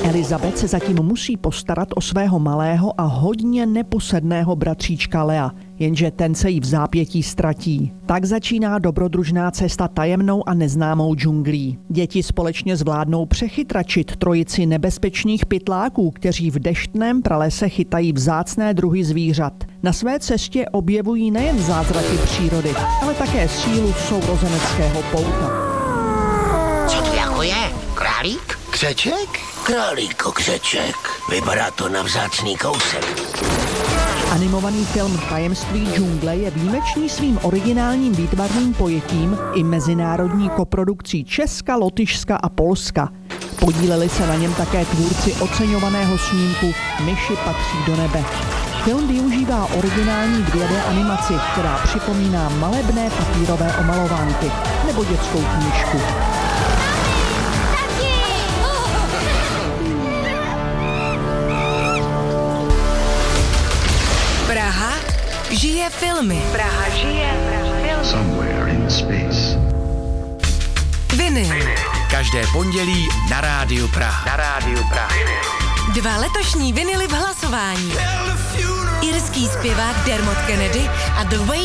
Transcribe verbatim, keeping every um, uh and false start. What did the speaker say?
Elizabeth se zatím musí postarat o svého malého a hodně neposedného bratříčka Lea, jenže ten se jí v zápětí ztratí. Tak začíná dobrodružná cesta tajemnou a neznámou džunglí. Děti společně zvládnou přechytračit trojici nebezpečných pytláků, kteří v deštném pralese chytají vzácné druhy zvířat. Na své cestě objevují nejen zázraky přírody, ale také sílu sourozeneckého pouta. Co to jako je? Králík? Křeček? Králíko křeček. Vypadá to na vzácný kousek. Animovaný film Tajemství džungle je výjimečný svým originálním výtvarným pojetím i mezinárodní koprodukcí Česka, Lotyšska a Polska. Podíleli se na něm také tvůrci oceňovaného snímku Myši patří do nebe. Film využívá originální dvě dé animaci, která připomíná malebné papírové omalovánky nebo dětskou knížku. Praha žije filmy. Praha žije filmy. Somewhere in space. Vinyl. Každé pondělí na Rádiu Praha. Na Rádiu Praha. Dva letošní vinyly v hlasování. Irský zpěvák Dermot Kennedy a The Way